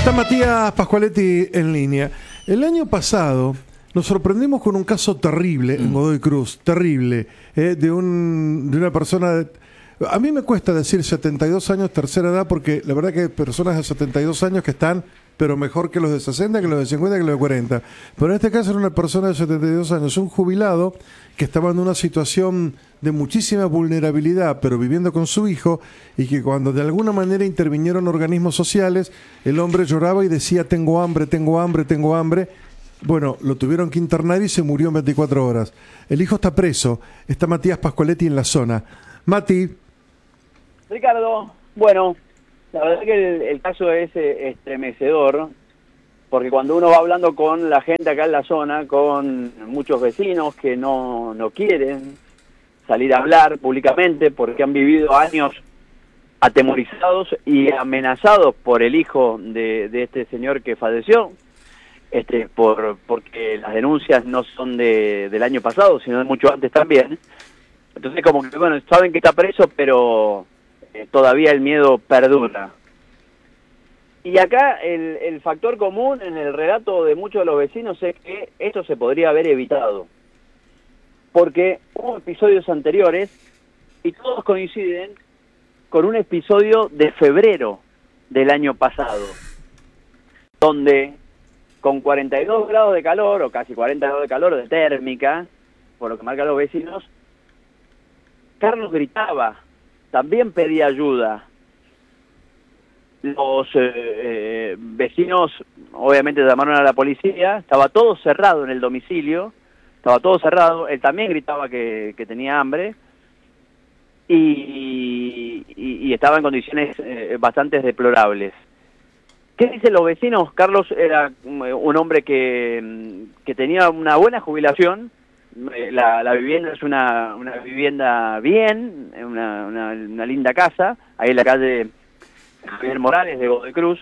Está Matías Pascualetti en línea. El año pasado nos sorprendimos con un caso terrible en Godoy Cruz, terrible, de una persona... A mí me cuesta decir 72 años, tercera edad, porque la verdad que hay personas de 72 años que están, pero mejor que los de 60, que los de 50, que los de 40. Pero en este caso era una persona de 72 años, un jubilado que estaba en una situación de muchísima vulnerabilidad, pero viviendo con su hijo, y que cuando de alguna manera intervinieron organismos sociales, el hombre lloraba y decía: tengo hambre, tengo hambre, tengo hambre. Bueno, lo tuvieron que internar y se murió en 24 horas. El hijo está preso. Está Matías Pascualetti en la zona. Mati. Ricardo, bueno, la verdad que el caso es estremecedor, porque cuando uno va hablando con la gente acá en la zona, con muchos vecinos que no quieren salir a hablar públicamente porque han vivido años atemorizados y amenazados por el hijo de este señor que falleció, porque las denuncias no son del año pasado, sino de mucho antes también. Entonces, como que, bueno, saben que está preso, pero todavía el miedo perdura. Y acá el factor común en el relato de muchos de los vecinos es que esto se podría haber evitado, porque hubo episodios anteriores y todos coinciden con un episodio de febrero del año pasado, donde con 42 grados de calor, o casi 40 grados de calor de térmica, por lo que marcan los vecinos, Carlos gritaba, también pedía ayuda. Los vecinos obviamente llamaron a la policía, estaba todo cerrado en el domicilio, estaba todo cerrado, él también gritaba que tenía hambre y estaba en condiciones bastante deplorables. ¿Qué dicen los vecinos? Carlos era un hombre que tenía una buena jubilación. La vivienda es una vivienda bien, una linda casa, ahí en la calle Javier Morales de Godoy Cruz,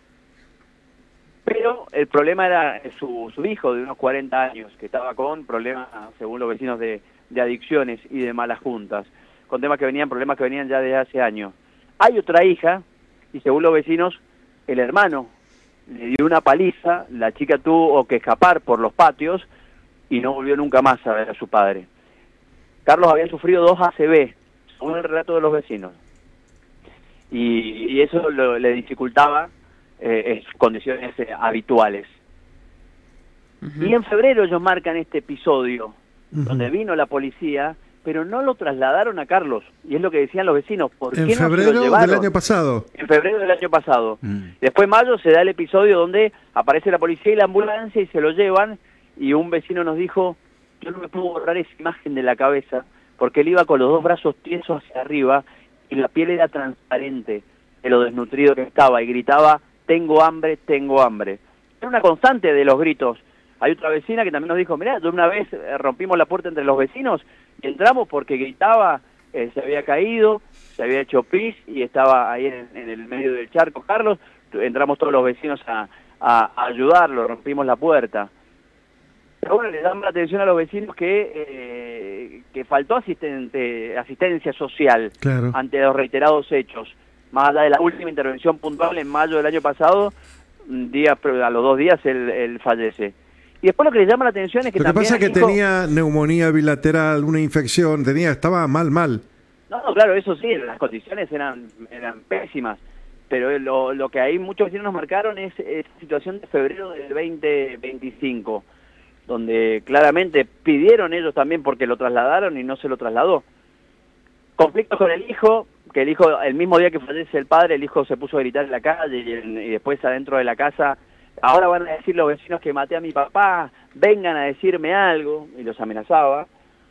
pero el problema era su hijo de unos 40 años, que estaba con problemas, según los vecinos, de adicciones y de malas juntas, con problemas que venían ya desde hace años. Hay otra hija, y según los vecinos, el hermano le dio una paliza, la chica tuvo que escapar por los patios, y no volvió nunca más a ver a su padre. Carlos había sufrido 2 ACV, según el relato de los vecinos. Y eso le dificultaba sus condiciones habituales. Y en febrero ellos marcan este episodio, donde vino la policía, pero no lo trasladaron a Carlos. Y es lo que decían los vecinos. ¿Por qué no se lo llevaron? ¿En febrero del año pasado? En febrero del año pasado. Después en mayo se da el episodio donde aparece la policía y la ambulancia y se lo llevan. Y un vecino nos dijo: yo no me puedo borrar esa imagen de la cabeza, porque él iba con los 2 brazos tiesos hacia arriba y la piel era transparente de lo desnutrido que estaba, y gritaba: tengo hambre, tengo hambre. Era una constante de los gritos. Hay otra vecina que también nos dijo: mirá, yo una vez rompimos la puerta entre los vecinos y entramos porque gritaba, se había caído, se había hecho pis y estaba ahí en el medio del charco Carlos. Entramos todos los vecinos a ayudarlo, rompimos la puerta. Pero bueno, le llama la atención a los vecinos que faltó asistencia social, claro, ante los reiterados hechos. Más allá de la última intervención puntual en mayo del año pasado, a los 2 días él fallece. Y después lo que le llama la atención es que también... Lo que pasa es que tenía neumonía bilateral, una infección, estaba mal. No, claro, eso sí, las condiciones eran pésimas. Pero lo que ahí muchos vecinos nos marcaron es situación de febrero del 2025. Donde claramente pidieron ellos también porque lo trasladaron y no se lo trasladó. Conflictos con el hijo, que el mismo día que fallece el padre, el hijo se puso a gritar en la calle y después adentro de la casa: ahora van a decir los vecinos que maté a mi papá, vengan a decirme algo, y los amenazaba.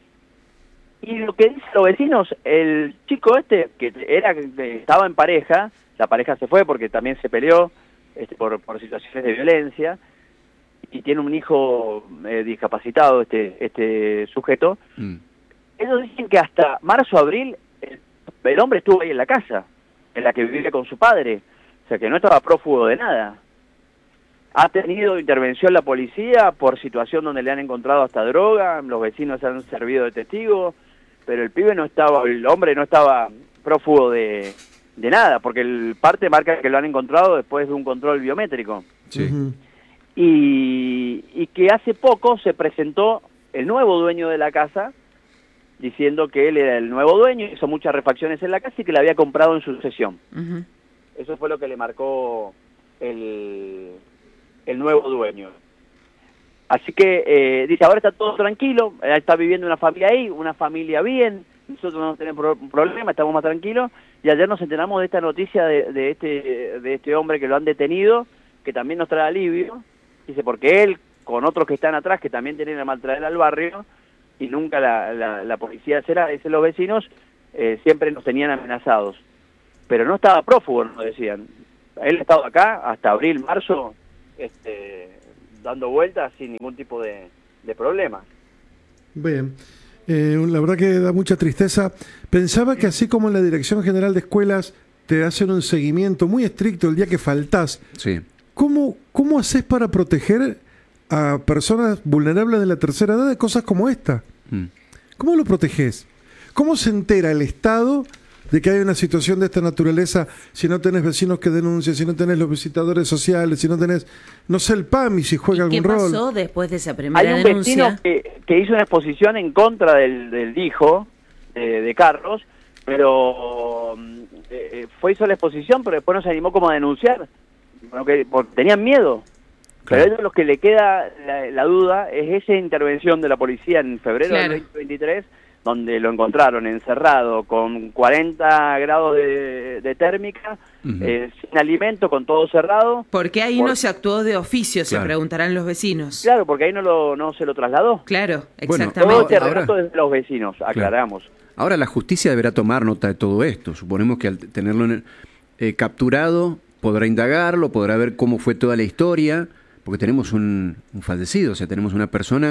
Y lo que dicen los vecinos, el chico que estaba en pareja, la pareja se fue porque también se peleó por situaciones de violencia, y tiene un hijo discapacitado este sujeto. Ellos dicen que hasta marzo-abril el hombre estuvo ahí en la casa, en la que vivía con su padre, o sea que no estaba prófugo de nada. Ha tenido intervención la policía por situación donde le han encontrado hasta droga, los vecinos han servido de testigo, pero el hombre no estaba prófugo de de nada, porque el parte marca que lo han encontrado después de un control biométrico. Sí. Y que hace poco se presentó el nuevo dueño de la casa diciendo que él era el nuevo dueño, hizo muchas refacciones en la casa y que la había comprado en sucesión. Eso fue lo que le marcó el nuevo dueño. Así que dice, ahora está todo tranquilo, está viviendo una familia ahí, una familia bien, nosotros no tenemos problema, estamos más tranquilos. Y ayer nos enteramos de esta noticia de este hombre que lo han detenido, que también nos trae alivio. Dice, porque él, con otros que están atrás, que también tienen a maltraer al barrio, y nunca la policía será, dicen los vecinos, siempre nos tenían amenazados. Pero no estaba prófugo, nos decían. Él ha estado acá hasta abril, marzo, dando vueltas sin ningún tipo de problema. Bien. La verdad que da mucha tristeza. Pensaba que así como en la Dirección General de Escuelas te hacen un seguimiento muy estricto el día que faltás, Sí. ¿Cómo haces para proteger a personas vulnerables de la tercera edad de cosas como esta? ¿Cómo lo proteges? ¿Cómo se entera el Estado de que hay una situación de esta naturaleza si no tenés vecinos que denuncien, si no tenés los visitadores sociales, si no tenés, no sé, el PAMI, si juega algún rol? ¿Qué pasó después de esa primera Hay un denuncia? vecino que hizo una exposición en contra del hijo de Carlos, pero hizo la exposición, pero después no se animó como a denunciar, porque tenían miedo. Claro. Pero a ellos lo que le queda la duda es esa intervención de la policía en febrero del 2023, donde lo encontraron encerrado con 40 grados de térmica, sin alimento, con todo cerrado. ¿Por qué ahí no se actuó de oficio? Se Claro. preguntarán los vecinos. Claro, porque ahí no se lo trasladó. Claro, Bueno, exactamente. Todo este ahora- relato es de los vecinos, aclaramos. Ahora la justicia deberá tomar nota de todo esto. Suponemos que al tenerlo capturado podrá indagarlo, podrá ver cómo fue toda la historia, porque tenemos un fallecido, o sea, tenemos una persona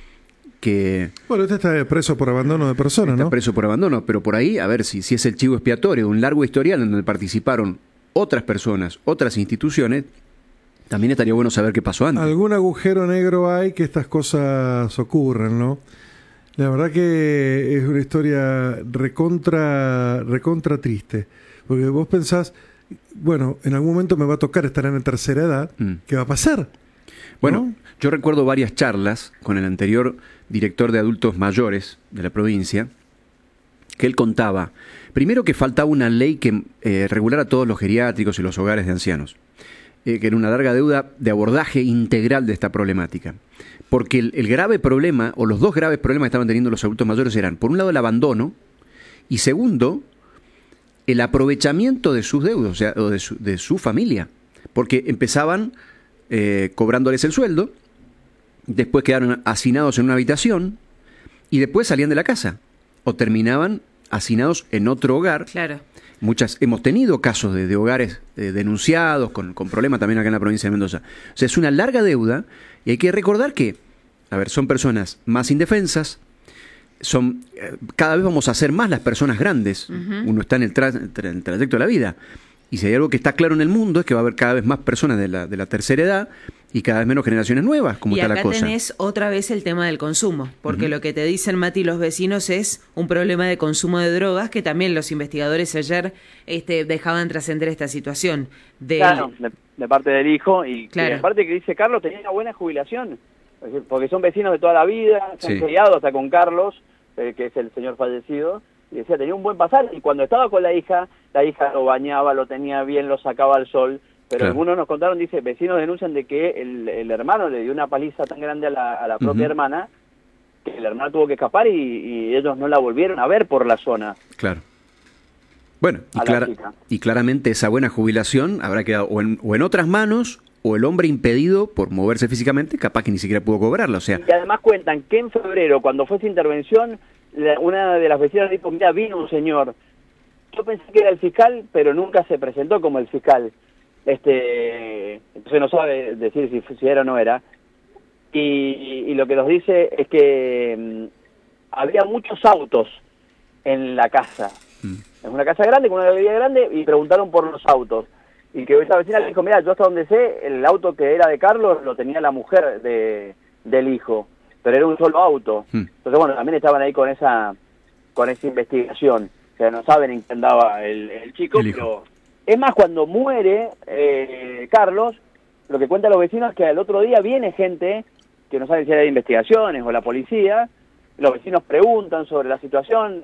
que Bueno, este está preso por abandono de personas, está ¿no? preso por abandono, pero por ahí, a ver si es el chivo expiatorio de un largo historial en donde participaron otras personas, otras instituciones, también estaría bueno saber qué pasó antes. Algún agujero negro hay que estas cosas ocurren, ¿no? La verdad que es una historia recontra triste, porque vos pensás, bueno, en algún momento me va a tocar estar en la tercera edad, ¿qué va a pasar? Bueno, ¿no? yo recuerdo varias charlas con el anterior director de adultos mayores de la provincia, que él contaba, primero que faltaba una ley que regulara todos los geriátricos y los hogares de ancianos, que era una larga deuda de abordaje integral de esta problemática. Porque el grave problema, o los dos graves problemas que estaban teniendo los adultos mayores eran, por un lado, el abandono, y segundo, el aprovechamiento de sus deudos, o sea, o de su familia. Porque empezaban cobrándoles el sueldo, después quedaron hacinados en una habitación, y después salían de la casa, o terminaban hacinados en otro hogar. Claro. Hemos tenido casos de hogares denunciados, con problemas también acá en la provincia de Mendoza. O sea, es una larga deuda, y hay que recordar que, a ver, son personas más indefensas, cada vez vamos a ser más las personas grandes. Uno está en el trayecto de la vida. Y si hay algo que está claro en el mundo es que va a haber cada vez más personas de la tercera edad y cada vez menos generaciones nuevas, como Y está la acá cosa. tenés otra vez el tema del consumo, porque lo que te dicen, Mati, los vecinos es un problema de consumo de drogas, que también los investigadores ayer dejaban trascender esta situación. Claro, de parte del hijo, y Claro. de parte que dice Carlos tenía una buena jubilación, porque son vecinos de toda la vida, se han Sí. criado hasta con Carlos, que es el señor fallecido, y decía, tenía un buen pasar, y cuando estaba con la hija lo bañaba, lo tenía bien, lo sacaba al sol, pero Claro. algunos nos contaron, dice, vecinos denuncian de que el hermano le dio una paliza tan grande a la propia hermana, que el hermano tuvo que escapar y ellos no la volvieron a ver por la zona. Claro. Bueno, A la chica. y claramente esa buena jubilación habrá quedado o en otras manos, o el hombre impedido por moverse físicamente, capaz que ni siquiera pudo cobrarla. O sea, Y además cuentan que en febrero, cuando fue esa intervención, una de las vecinas dijo, mira, vino un señor. Yo pensé que era el fiscal, pero nunca se presentó como el fiscal. Entonces no sabe decir si era o no era. Y lo que nos dice es que había muchos autos en la casa. Es una casa grande, con una galería grande, y preguntaron por los autos. Y que esa vecina le dijo, mira, yo hasta donde sé, el auto que era de Carlos lo tenía la mujer del hijo, pero era un solo auto. Entonces, bueno, también estaban ahí con esa investigación. sea, no saben en qué andaba el chico, pero es más, cuando muere Carlos, lo que cuentan los vecinos es que al otro día viene gente que no saben si era de investigaciones o la policía, los vecinos preguntan sobre la situación,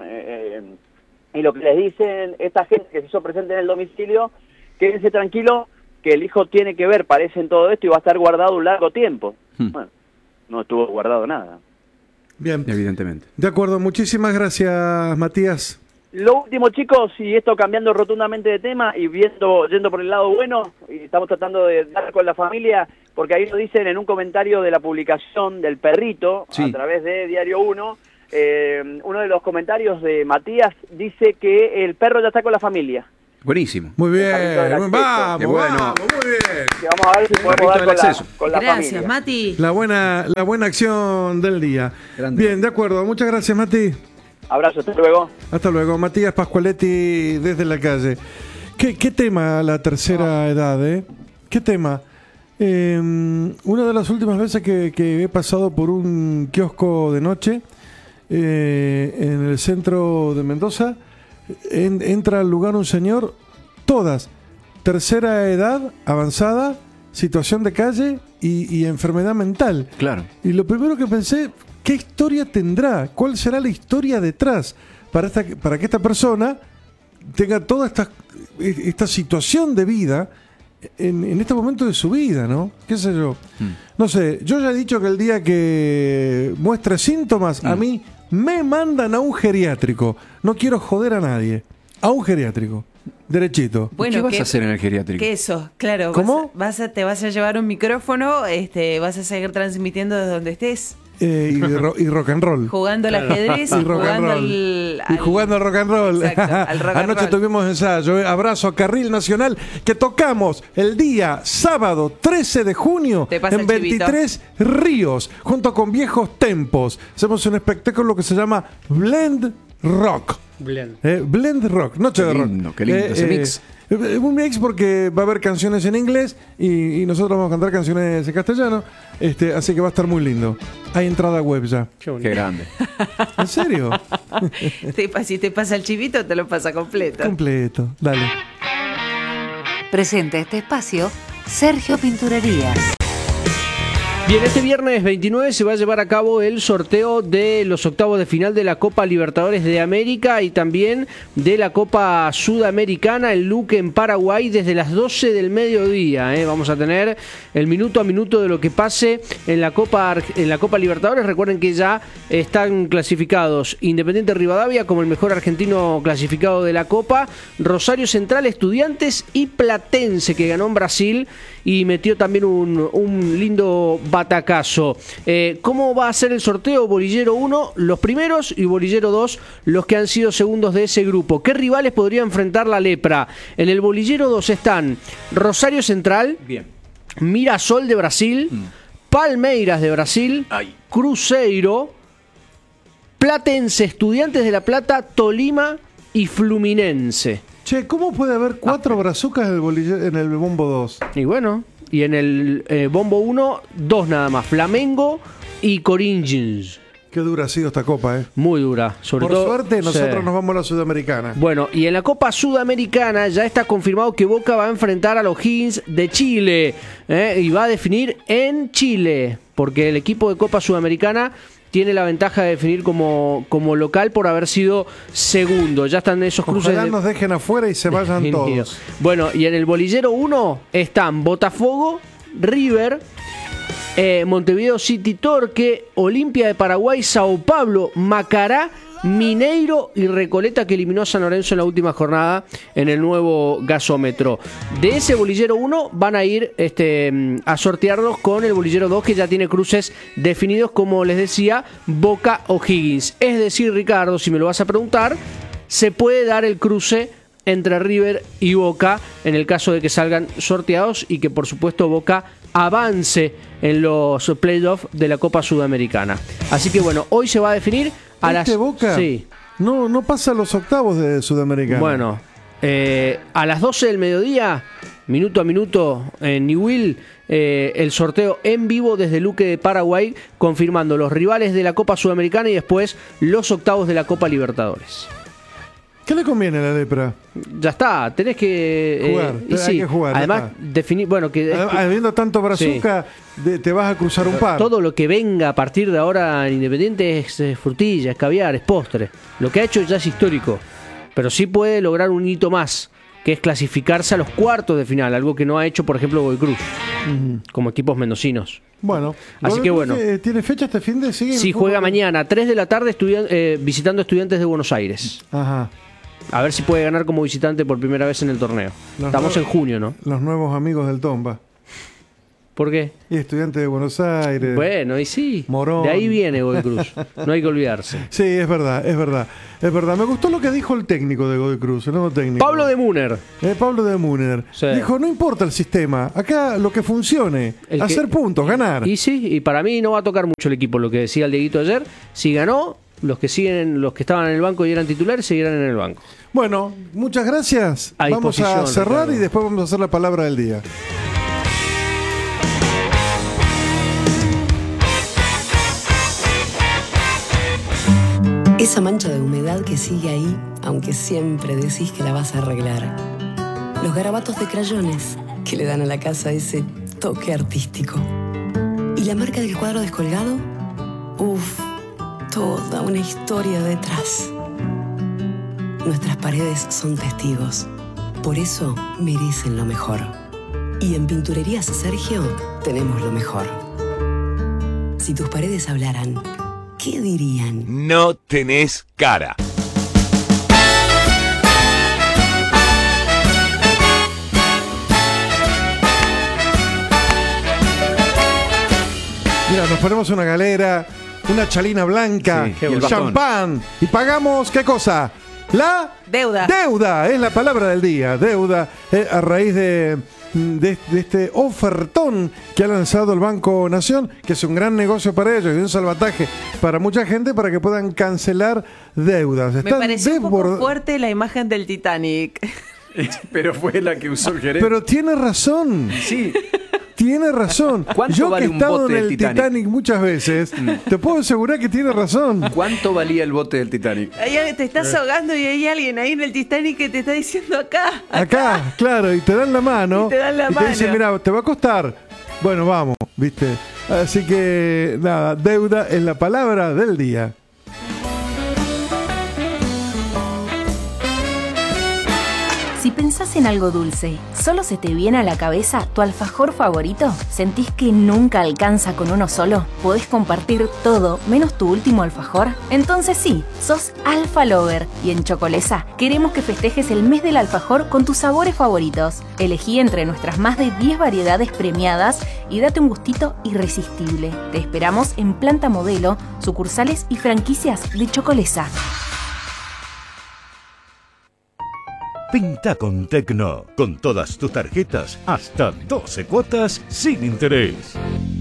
y lo que les dicen esta gente que se hizo presente en el domicilio, quédense tranquilos, que el hijo tiene que ver, parece, en todo esto y va a estar guardado un largo tiempo. Bueno, no estuvo guardado nada. Bien. Evidentemente. De acuerdo, muchísimas gracias, Matías. Lo último, chicos, y esto cambiando rotundamente de tema y yendo por el lado bueno, y estamos tratando de dar con la familia, porque ahí nos dicen en un comentario de la publicación del perrito, a través de Diario 1, uno de los comentarios de Matías dice que el perro ya está con la familia. Buenísimo. Muy bien, vamos, Qué bueno. vamos, muy bien. Que vamos a ver si podemos dar con la Gracias, familia. Mati. La buena acción del día. Grande. Bien, de acuerdo. Muchas gracias, Mati. Abrazo, hasta luego. Hasta luego. Matías Pascualetti desde la calle. ¿Qué tema la tercera edad, eh? ¿Qué tema? Una de las últimas veces que he pasado por un kiosco de noche en el centro de Mendoza, entra al lugar un señor, todas, tercera edad, avanzada, situación de calle y enfermedad mental. Claro. Y lo primero que pensé, ¿qué historia tendrá? ¿Cuál será la historia detrás para que esta persona tenga toda esta situación de vida en este momento de su vida, ¿no? ¿Qué sé yo? No sé, yo ya he dicho que el día que muestre síntomas, a mí me mandan a un geriátrico. No quiero joder a nadie. A un geriátrico. Derechito. Bueno, ¿Qué vas a hacer en el geriátrico? ¿Qué eso? Claro. ¿Cómo? Te vas a llevar un micrófono, vas a seguir transmitiendo desde donde estés. Y rock and roll. Jugando al ajedrez y jugando y jugando al rock and roll. Exacto, al rock and Anoche roll. tuvimos ensayo. Abrazo a Carril Nacional, que tocamos el día sábado 13 de junio Te pasa en el chivito. 23 Ríos, junto con Viejos Tempos. Hacemos un espectáculo que se llama Blend Rock. Blend Rock, noche de rock. Qué lindo ese mix. Un mix porque va a haber canciones en inglés y nosotros vamos a cantar canciones en castellano, así que va a estar muy lindo. Hay entrada web ya. Qué grande. ¿En serio? Si te pasa el chivito, te lo pasa completo. Completo, dale. Presenta este espacio Sergio Pinturerías. Bien, este viernes 29 se va a llevar a cabo el sorteo de los octavos de final de la Copa Libertadores de América y también de la Copa Sudamericana, el Luque en Paraguay, desde las 12 del mediodía. Vamos a tener el minuto a minuto de lo que pase en la Copa Libertadores. Recuerden que ya están clasificados Independiente Rivadavia como el mejor argentino clasificado de la Copa, Rosario Central, Estudiantes y Platense, que ganó en Brasil y metió también un lindo batacazo. ¿Cómo va a ser el sorteo? Bolillero 1, los primeros, y Bolillero 2, los que han sido segundos de ese grupo. ¿Qué rivales podría enfrentar la Lepra? En el Bolillero 2 están Rosario Central, Bien. Mirassol de Brasil, Palmeiras de Brasil, Cruzeiro, Platense, Estudiantes de La Plata, Tolima y Fluminense. Che, ¿cómo puede haber 4 brazucas en el bombo 2? Y bueno, y en el bombo 1, 2 nada más, Flamengo y Corinthians. Qué dura ha sido esta copa, Muy dura, sobre Por todo. suerte, nosotros Sí. nos vamos a la Sudamericana. Bueno, y en la Copa Sudamericana ya está confirmado que Boca va a enfrentar a los Higgins de Chile, y va a definir en Chile, porque el equipo de Copa Sudamericana tiene la ventaja de definir como local por haber sido segundo. Ya están esos cruces. Ojalá nos dejen afuera y se vayan todos. Bueno, y en el Bolillero 1 están Botafogo, River, Montevideo City Torque, Olimpia de Paraguay, Sao Paulo, Macará, Mineiro y Recoleta, que eliminó a San Lorenzo en la última jornada en el nuevo gasómetro. De ese Bolillero 1 van a ir a sortearlos con el Bolillero 2, que ya tiene cruces definidos, como les decía, Boca o Higgins. Es decir, Ricardo, si me lo vas a preguntar, se puede dar el cruce entre River y Boca en el caso de que salgan sorteados y que por supuesto Boca avance en los playoffs de la Copa Sudamericana. Así que bueno, hoy se va a definir a las... Boca Sí. no pasa a los octavos de Sudamericana. Bueno, a las 12 del mediodía, minuto a minuto, en Newell, el sorteo en vivo desde Luque de Paraguay, confirmando los rivales de la Copa Sudamericana y después los octavos de la Copa Libertadores. ¿Qué le conviene a la lepra? Ya está, tenés que Jugar, y hay que jugar, ya además está. definir, bueno, que Habiendo tanto brazuca, te vas a cruzar un par. todo lo que venga a partir de ahora en Independiente es frutilla, es caviar, es postre. Lo que ha hecho ya es histórico, pero sí puede lograr un hito más, que es clasificarse a los cuartos de final, algo que no ha hecho, por ejemplo, Godoy Cruz, como equipos mendocinos. Bueno, Así que bueno. ¿Tiene fecha este fin de sigue? Sí, juega mañana a 3 de la tarde visitando Estudiantes de Buenos Aires. Ajá. A ver si puede ganar como visitante por primera vez en el torneo. Estamos en junio, ¿no? Los nuevos amigos del Tomba. ¿Por qué? Y Estudiantes de Buenos Aires. Bueno, y sí. Morón. De ahí viene Godoy Cruz. No hay que olvidarse. Sí, es verdad, es verdad. Es verdad. Me gustó lo que dijo el técnico de Godoy Cruz, el nuevo técnico. Pablo de Muner. Pablo de Muner. Sí. Dijo, no importa el sistema, acá lo que funcione, hacer puntos, ganar. Y sí, y para mí no va a tocar mucho el equipo, lo que decía el Dieguito ayer. Si ganó, los que estaban en el banco y eran titulares, seguirán en el banco. Bueno, muchas gracias. A Vamos a disposición, cerrar Ricardo. y después vamos a hacer la palabra del día. Esa mancha de humedad que sigue ahí, aunque siempre decís que la vas a arreglar. Los garabatos de crayones que le dan a la casa ese toque artístico. ¿Y la marca del cuadro descolgado? Uf, toda una historia detrás. Nuestras paredes son testigos. Por eso merecen lo mejor. Y en Pinturerías Sergio tenemos lo mejor. Si tus paredes hablaran, ¿qué dirían? No tenés cara. Mira, nos ponemos una galera, una chalina blanca, Sí, y el bastón. champán y pagamos, ¿qué cosa? La Deuda. deuda, es la palabra del día, deuda, a raíz de este ofertón que ha lanzado el Banco Nación, que es un gran negocio para ellos y un salvataje para mucha gente para que puedan cancelar deudas. Me Están pareció un poco desbordados. fuerte la imagen del Titanic. Pero fue la que usó el gerente. Pero tiene razón. Sí. Tiene razón. ¿Cuánto Yo que vale he un estado bote en del el Titanic? Titanic muchas veces, te puedo asegurar que tiene razón. ¿Cuánto valía el bote del Titanic? Te estás ahogando y hay alguien ahí en el Titanic que te está diciendo acá. Acá, claro, y te dan la mano. Y te dan la te dicen, mano. mira, te va a costar. Bueno, vamos, ¿viste? Así que, nada, deuda es la palabra del día. Si pensás en algo dulce, ¿solo se te viene a la cabeza tu alfajor favorito? ¿Sentís que nunca alcanza con uno solo? ¿Podés compartir todo menos tu último alfajor? Entonces sí, sos Alfa Lover y en Chocolesa queremos que festejes el mes del alfajor con tus sabores favoritos. Elegí entre nuestras más de 10 variedades premiadas y date un gustito irresistible. Te esperamos en Planta Modelo, sucursales y franquicias de Chocolesa. Pinta con Tecno, con todas tus tarjetas, hasta 12 cuotas sin interés.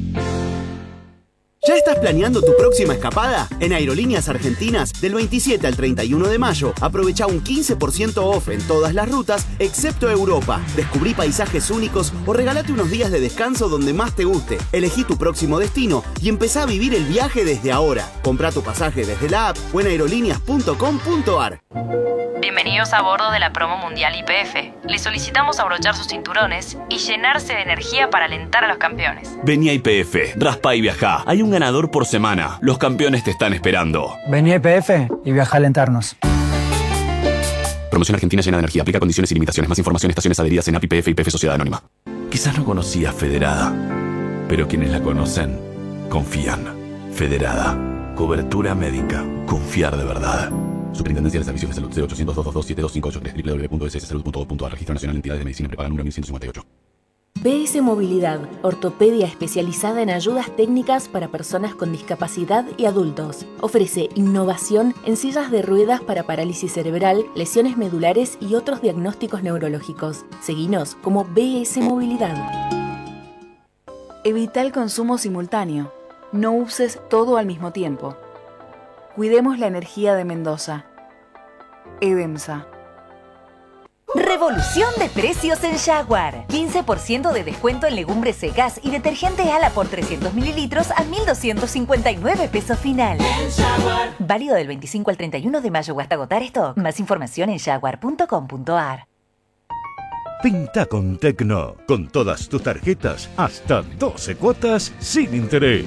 ¿Ya estás planeando tu próxima escapada? En Aerolíneas Argentinas, del 27 al 31 de mayo, aprovecha un 15% off en todas las rutas, excepto Europa. Descubrí paisajes únicos o regálate unos días de descanso donde más te guste. Elegí tu próximo destino y empezá a vivir el viaje desde ahora. Comprá tu pasaje desde la app o en aerolíneas.com.ar. Bienvenidos a bordo de la promo mundial YPF. Les solicitamos abrochar sus cinturones y llenarse de energía para alentar a los campeones. Vení a YPF, raspa y viajá. Hay un ganador por semana. Los campeones te están esperando. Vení a YPF y viaja a alentarnos. Promoción Argentina llena de energía. Aplica condiciones y limitaciones. Más información, estaciones adheridas en API, YPF y YPF Sociedad Anónima. Quizás no conocías Federada, pero quienes la conocen confían. Federada. Cobertura médica. Confiar de verdad. Superintendencia de Servicios de Salud 0800-222-7258 www.sssalud.gov.ar. Registro Nacional de Entidades de Medicina Prepaga número 1158. BS Movilidad, ortopedia especializada en ayudas técnicas para personas con discapacidad y adultos. Ofrece innovación en sillas de ruedas para parálisis cerebral, lesiones medulares y otros diagnósticos neurológicos. Seguinos como BS Movilidad. Evita el consumo simultáneo. No uses todo al mismo tiempo. Cuidemos la energía de Mendoza. EDEMSA. Revolución de precios en Jaguar. 15% de descuento en legumbres secas y detergente Ala por 300 mililitros a 1.259 pesos final. Válido del 25 al 31 de mayo o hasta agotar stock. Más información en jaguar.com.ar. Pinta con Tecno, con todas tus tarjetas, hasta 12 cuotas sin interés.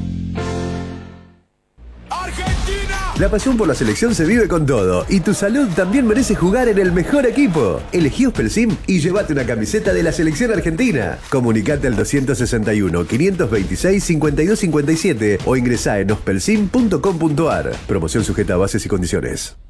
La pasión por la selección se vive con todo y tu salud también merece jugar en el mejor equipo. Elegí Ospelsim y llévate una camiseta de la selección argentina. Comunicate al 261-526-5257 o ingresá en ospelsim.com.ar. Promoción sujeta a bases y condiciones.